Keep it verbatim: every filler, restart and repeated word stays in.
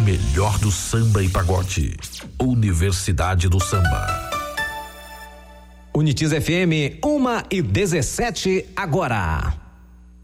melhor do samba e pagode. Universidade do Samba. Unitiz F M, uma e dezessete agora.